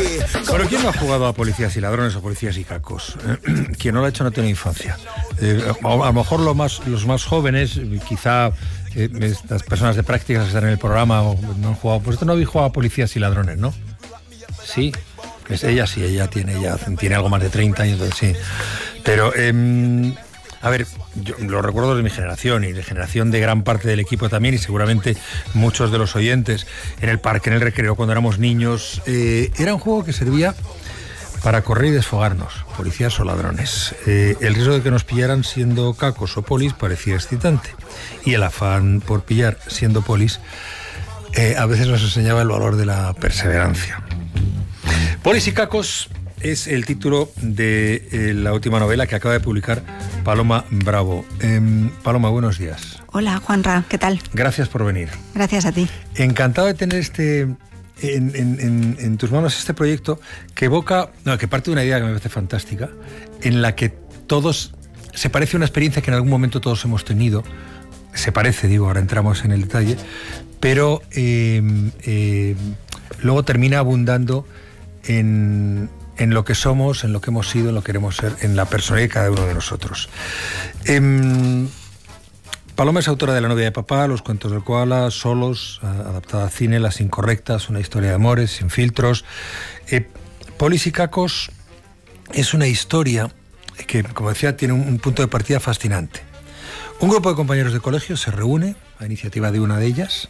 Bueno, ¿quién no ha jugado a policías y ladrones o policías y cacos? Quien no lo ha hecho no tiene infancia. A lo mejor los más jóvenes, quizá las personas de prácticas que están en el programa no han jugado. Pues esto no habéis jugado a policías y ladrones, ¿no? Sí. Ella tiene algo más de 30 años, entonces sí. Pero, a ver, yo lo recuerdo de mi generación y de generación de gran parte del equipo también, y seguramente muchos de los oyentes, en el parque, en el recreo, cuando éramos niños. Era un juego que servía para correr y desfogarnos, policías o ladrones. El riesgo de que nos pillaran siendo cacos o polis parecía excitante, y el afán por pillar siendo polis a veces nos enseñaba el valor de la perseverancia. Polis y cacos es el título de la última novela que acaba de publicar Paloma Bravo. Paloma, buenos días. Hola, Juanra, ¿qué tal? Gracias por venir. Gracias a ti. Encantado de tener en tus manos este proyecto que parte de una idea que me parece fantástica, en la que se parece a una experiencia que en algún momento todos hemos tenido. Se parece, ahora entramos en el detalle, pero luego termina abundando en lo que somos, en lo que hemos sido, en lo que queremos ser, en la personalidad de cada uno de nosotros. Paloma es autora de La novia de papá, Los cuentos del koala, Solos, adaptada a cine, Las incorrectas, una historia de amores, Sin filtros. Polis y cacos es una historia que, como decía, tiene un punto de partida fascinante. Un grupo de compañeros de colegio se reúne a iniciativa de una de ellas,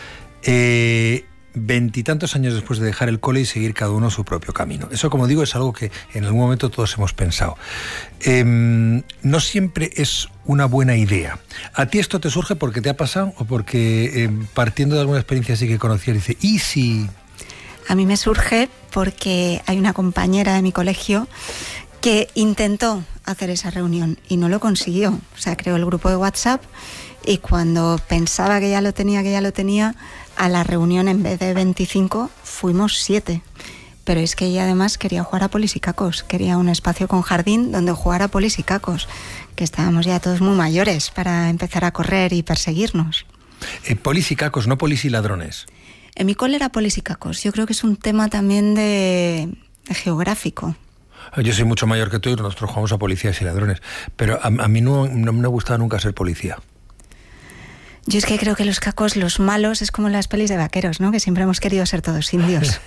20 años después de dejar el cole y seguir cada uno su propio camino. Eso, como digo, es algo que en algún momento todos hemos pensado. No siempre es una buena idea. ¿A ti esto te surge porque te ha pasado o porque partiendo de alguna experiencia así que conocías dice, ¿y si...? A mí me surge porque hay una compañera de mi colegio que intentó hacer esa reunión y no lo consiguió. O sea, creó el grupo de WhatsApp y cuando pensaba que ya lo tenía, a la reunión en vez de 25 fuimos 7. Pero es que ella además quería jugar a polis y cacos, quería un espacio con jardín donde jugar a polis y cacos, que estábamos ya todos muy mayores para empezar a correr y perseguirnos. Polis y cacos, no polis y ladrones. En mi cole era polis y cacos. Yo creo que es un tema también de geográfico. Yo soy mucho mayor que tú y nosotros jugamos a policías y ladrones, pero a mí no me gustaba nunca ser policía. Yo es que creo que los cacos, los malos, es como en las pelis de vaqueros, ¿no? Que siempre hemos querido ser todos indios.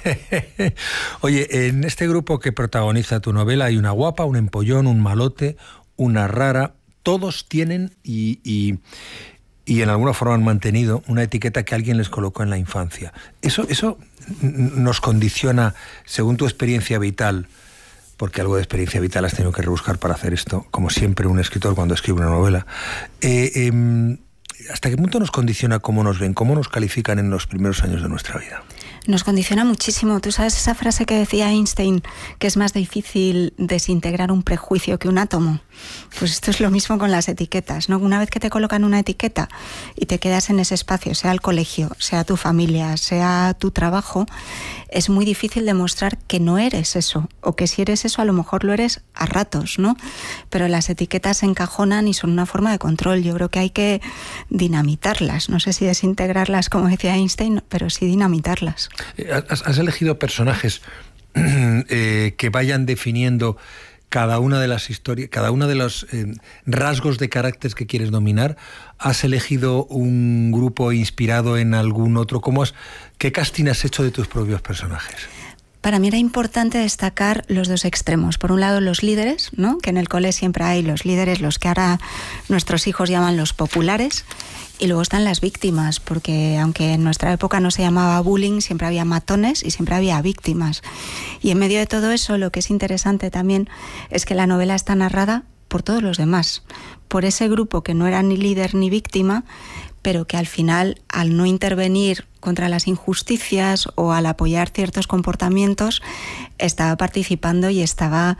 Oye, en este grupo que protagoniza tu novela hay una guapa, un empollón, un malote, una rara. Todos tienen y en alguna forma han mantenido una etiqueta que alguien les colocó en la infancia. Eso nos condiciona, según tu experiencia vital, porque algo de experiencia vital has tenido que rebuscar para hacer esto, como siempre un escritor cuando escribe una novela. ¿Hasta qué punto nos condiciona cómo nos ven, cómo nos califican en los primeros años de nuestra vida? Nos condiciona muchísimo. Tú sabes esa frase que decía Einstein, que es más difícil desintegrar un prejuicio que un átomo. Pues esto es lo mismo con las etiquetas, ¿no? Una vez que te colocan una etiqueta y te quedas en ese espacio, sea el colegio, sea tu familia, sea tu trabajo, es muy difícil demostrar que no eres eso, o que si eres eso a lo mejor lo eres a ratos, ¿no? Pero las etiquetas se encajonan y son una forma de control. Yo creo que hay que dinamitarlas, no sé si desintegrarlas como decía Einstein, pero sí dinamitarlas. ¿Has elegido personajes que vayan definiendo cada una de las historias, cada uno de los rasgos de carácter que quieres dominar? ¿Has elegido un grupo inspirado en algún otro? ¿Qué casting has hecho de tus propios personajes? Para mí era importante destacar los dos extremos. Por un lado, los líderes, ¿no? Que en el cole siempre hay los líderes, los que ahora nuestros hijos llaman los populares. Y luego están las víctimas, porque aunque en nuestra época no se llamaba bullying, siempre había matones y siempre había víctimas. Y en medio de todo eso, lo que es interesante también es que la novela está narrada por todos los demás, por ese grupo que no era ni líder ni víctima, pero que al final, al no intervenir contra las injusticias o al apoyar ciertos comportamientos, estaba participando y estaba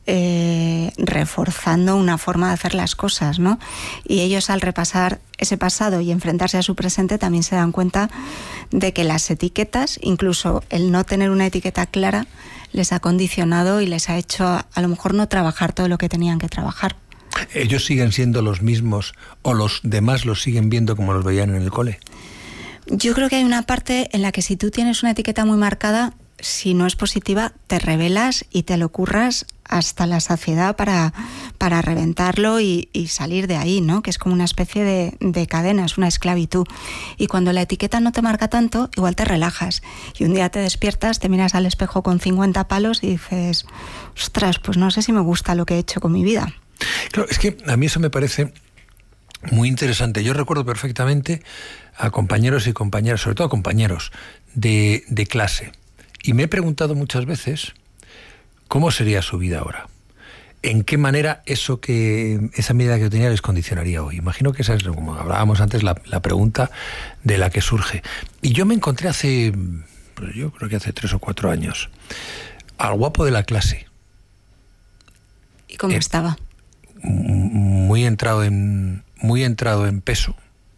reforzando una forma de hacer las cosas, ¿no? Y ellos, al repasar ese pasado y enfrentarse a su presente, también se dan cuenta de que las etiquetas, incluso el no tener una etiqueta clara, les ha condicionado y les ha hecho a lo mejor no trabajar todo lo que tenían que trabajar. ¿Ellos siguen siendo los mismos o los demás los siguen viendo como los veían en el cole? Yo creo que hay una parte en la que si tú tienes una etiqueta muy marcada, si no es positiva, te rebelas y te lo curras hasta la saciedad para reventarlo y salir de ahí, ¿no? Que es como una especie de cadena, es una esclavitud. Y cuando la etiqueta no te marca tanto, igual te relajas. Y un día te despiertas, te miras al espejo con 50 palos y dices, ostras, pues no sé si me gusta lo que he hecho con mi vida. Claro, es que a mí eso me parece muy interesante. Yo recuerdo perfectamente a compañeros y compañeras, sobre todo a compañeros de clase. Y me he preguntado muchas veces cómo sería su vida ahora. ¿En qué manera esa medida que yo tenía les condicionaría hoy? Imagino que esa es, como hablábamos antes, la pregunta de la que surge. Y yo me encontré yo creo que hace 3 o 4 años, al guapo de la clase. ¿Y cómo estaba? Muy entrado en peso,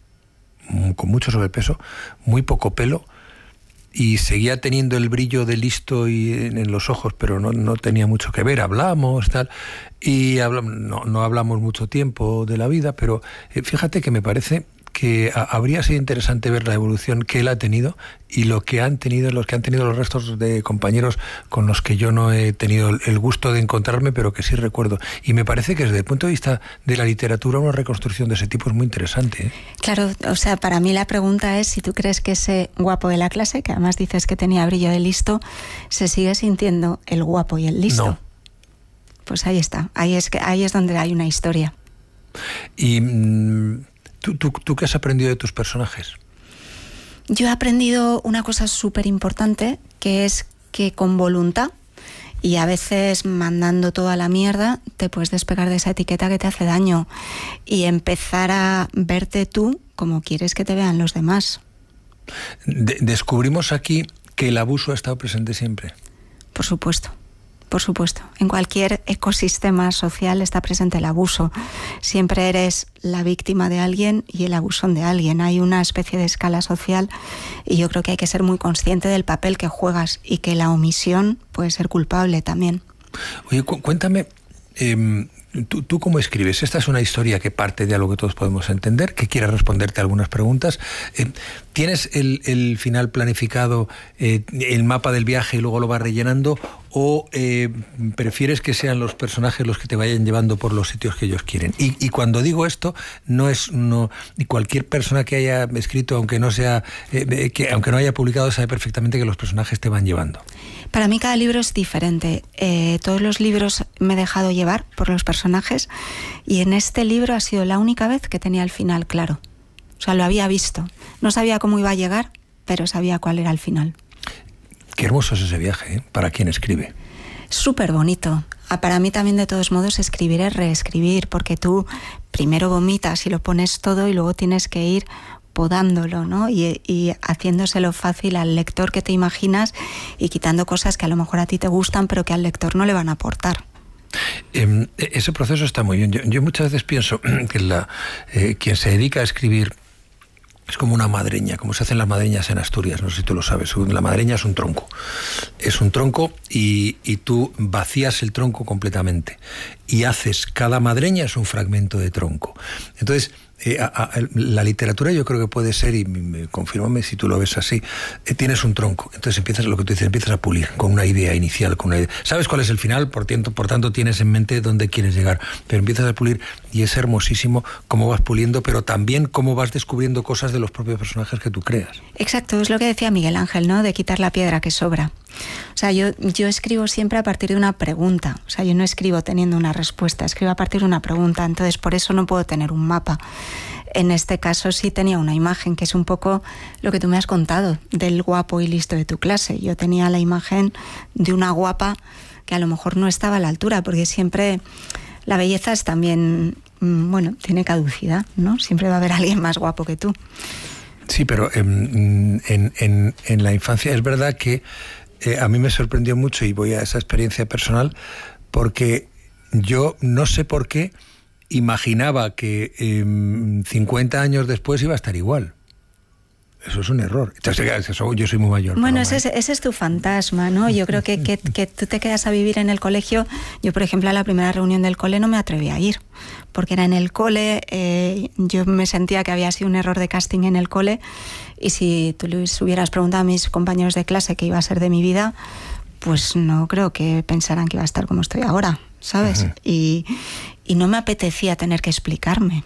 con mucho sobrepeso, muy poco pelo, y seguía teniendo el brillo de listo en los ojos, pero no tenía mucho que ver. Hablamos, tal, y no hablamos mucho tiempo de la vida, pero fíjate que me parece que habría sido interesante ver la evolución que él ha tenido y los que han tenido los restos de compañeros con los que yo no he tenido el gusto de encontrarme, pero que sí recuerdo. Y me parece que desde el punto de vista de la literatura una reconstrucción de ese tipo es muy interesante, ¿eh? Claro, o sea, para mí la pregunta es si tú crees que ese guapo de la clase, que además dices que tenía brillo de listo, se sigue sintiendo el guapo y el listo. No. Pues ahí está, ahí es donde hay una historia. Y ¿Tú qué has aprendido de tus personajes? Yo he aprendido una cosa súper importante, que es que con voluntad y a veces mandando toda la mierda, te puedes despegar de esa etiqueta que te hace daño y empezar a verte tú como quieres que te vean los demás. Descubrimos aquí que el abuso ha estado presente siempre. Por supuesto. Por supuesto, en cualquier ecosistema social está presente el abuso. Siempre eres la víctima de alguien y el abusón de alguien. Hay una especie de escala social y yo creo que hay que ser muy consciente del papel que juegas y que la omisión puede ser culpable también. Oye, cuéntame, ¿tú cómo escribes? Esta es una historia que parte de algo que todos podemos entender, que quiere responderte a algunas preguntas. ¿Tienes el final planificado, el mapa del viaje y luego lo vas rellenando? ¿O prefieres que sean los personajes los que te vayan llevando por los sitios que ellos quieren? Y cuando digo esto, y cualquier persona que haya escrito, aunque no haya publicado, sabe perfectamente que los personajes te van llevando. Para mí cada libro es diferente. Todos los libros me he dejado llevar por los personajes y en este libro ha sido la única vez que tenía el final claro. O sea, lo había visto. No sabía cómo iba a llegar, pero sabía cuál era el final. Qué hermoso es ese viaje, ¿eh? Para quien escribe. Súper bonito. Para mí también, de todos modos, escribir es reescribir, porque tú primero vomitas y lo pones todo y luego tienes que ir podándolo, ¿no? Y haciéndoselo fácil al lector que te imaginas y quitando cosas que a lo mejor a ti te gustan pero que al lector no le van a aportar. Ese proceso está muy bien. Yo muchas veces pienso que quien se dedica a escribir es como una madreña, como se hacen las madreñas en Asturias, no sé si tú lo sabes. La madreña es un tronco. Es un tronco y tú vacías el tronco completamente. Y cada madreña es un fragmento de tronco. Entonces, la literatura yo creo que puede ser, y confírmame si tú lo ves así, tienes un tronco, entonces empiezas a pulir con una idea inicial, sabes cuál es el final, por tanto tienes en mente dónde quieres llegar, pero empiezas a pulir y es hermosísimo cómo vas puliendo, pero también cómo vas descubriendo cosas de los propios personajes que tú creas. Exacto, es lo que decía Miguel Ángel, ¿no? De quitar la piedra que sobra. O sea, yo escribo siempre a partir de una pregunta. O sea, yo no escribo teniendo una respuesta, escribo a partir de una pregunta. Entonces, por eso no puedo tener un mapa. En este caso sí tenía una imagen, que es un poco lo que tú me has contado del guapo y listo de tu clase. Yo tenía la imagen de una guapa que a lo mejor no estaba a la altura, porque siempre la belleza es también, tiene caducidad, ¿no? Siempre va a haber alguien más guapo que tú. Sí, pero en la infancia es verdad que a mí me sorprendió mucho, y voy a esa experiencia personal, porque yo no sé por qué imaginaba que 50 años después iba a estar igual. Eso es un error. Yo soy muy mayor. Bueno, ese es tu fantasma, ¿no? Yo creo que tú te quedas a vivir en el colegio. Yo, por ejemplo, a la primera reunión del cole no me atreví a ir, porque era en el cole, yo me sentía que había sido un error de casting en el cole, y si tú les hubieras preguntado a mis compañeros de clase qué iba a ser de mi vida, pues no creo que pensaran que iba a estar como estoy ahora, ¿sabes? Uh-huh. Y no me apetecía tener que explicarme.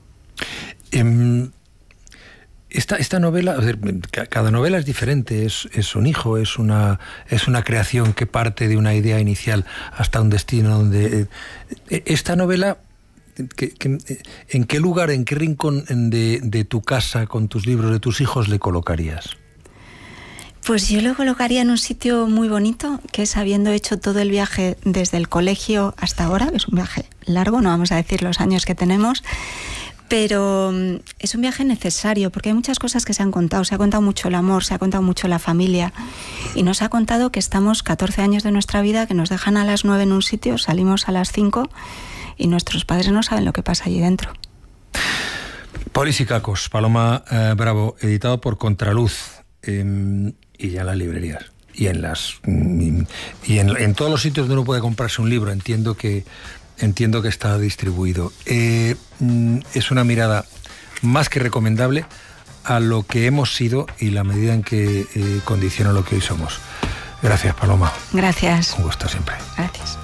Esta novela, cada novela es diferente, es un hijo, es una creación que parte de una idea inicial hasta un destino donde... Esta novela, ¿en qué lugar, en qué rincón de tu casa, con tus libros, de tus hijos, le colocarías? Pues yo lo colocaría en un sitio muy bonito, que es habiendo hecho todo el viaje desde el colegio hasta ahora, que es un viaje largo, no vamos a decir los años que tenemos, pero es un viaje necesario, porque hay muchas cosas que se han contado. Se ha contado mucho el amor, se ha contado mucho la familia, y nos ha contado que estamos 14 años de nuestra vida, que nos dejan a las 9 en un sitio, salimos a las 5 y nuestros padres no saben lo que pasa allí dentro. Polis y Cacos, Paloma Bravo, editado por Contraluz, y ya en las librerías y en todos los sitios donde uno puede comprarse un libro. Entiendo que está distribuido. Es una mirada más que recomendable a lo que hemos sido y la medida en que condiciona lo que hoy somos. Gracias, Paloma. Gracias. Un gusto siempre. Gracias.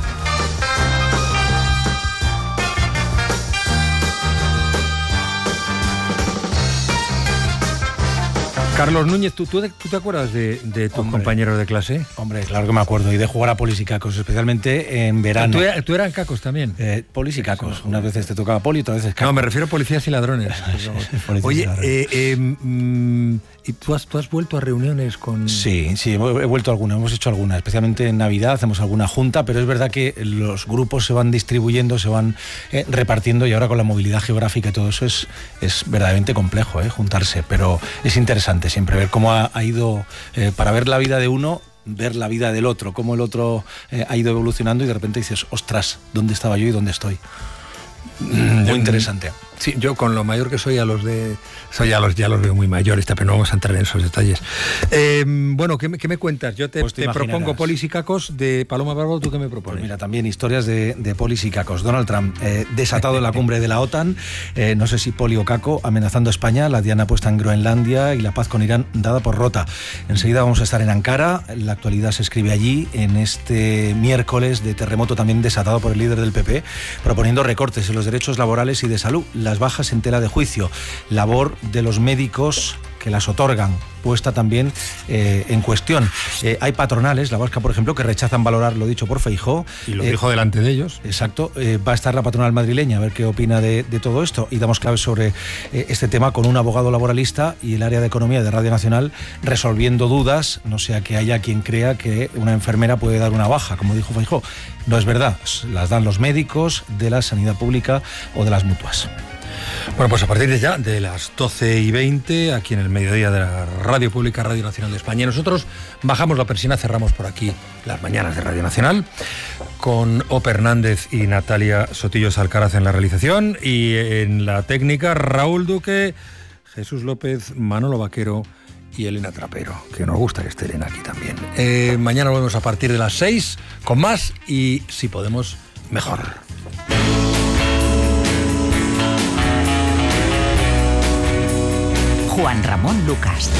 Carlos Núñez, ¿tú te acuerdas de tus compañeros de clase? Hombre, claro que me acuerdo, y de jugar a Polis y Cacos, especialmente en verano. ¿Tú eras Cacos también? Polis y Cacos. Unas veces te tocaba Poli, otras veces Cacos. No, me refiero a Policías y Ladrones. Oye, ¿y tú has vuelto a reuniones con...? Sí, he vuelto a algunas, hemos hecho algunas, especialmente en Navidad hacemos alguna junta, pero es verdad que los grupos se van distribuyendo, se van repartiendo, y ahora con la movilidad geográfica y todo eso es verdaderamente complejo juntarse, pero es interesante siempre ver cómo ha ido, para ver la vida de uno, ver la vida del otro, cómo el otro ha ido evolucionando, y de repente dices, ostras, ¿dónde estaba yo y dónde estoy? Muy interesante. Sí, yo con lo mayor que soy ya los veo muy mayores, pero no vamos a entrar en esos detalles. Bueno, ¿qué me cuentas? Yo te propongo Polis y Cacos de Paloma Bravo. ¿Tú qué me propones? Pues mira, también historias de Polis y Cacos. Donald Trump, desatado en la cumbre de la OTAN, no sé si Poli o Caco, amenazando a España, la diana puesta en Groenlandia y la paz con Irán dada por rota. Enseguida vamos a estar en Ankara, la actualidad se escribe allí, en este miércoles de terremoto también desatado por el líder del PP, proponiendo recortes en los derechos laborales y de salud, las bajas en tela de juicio, labor de los médicos que las otorgan, puesta también en cuestión. Hay patronales, la vasca por ejemplo, que rechazan valorar lo dicho por Feijóo. Y lo dijo delante de ellos. Exacto. Va a estar la patronal madrileña a ver qué opina de todo esto, y damos claves sobre este tema con un abogado laboralista y el área de economía de Radio Nacional resolviendo dudas, no sea que haya quien crea que una enfermera puede dar una baja, como dijo Feijóo. No es verdad, las dan los médicos de la sanidad pública o de las mutuas. Bueno, pues a partir de ya, de las 12:20, aquí en el mediodía de la Radio Pública, Radio Nacional de España, nosotros bajamos la persiana, cerramos por aquí las mañanas de Radio Nacional, con Ope Hernández y Natalia Sotillos Alcaraz en la realización, y en la técnica Raúl Duque, Jesús López, Manolo Vaquero y Elena Trapero, que nos gusta que esté Elena aquí también. Mañana volvemos a partir de las 6 con más, y si podemos, mejor. Juan Ramón Lucas.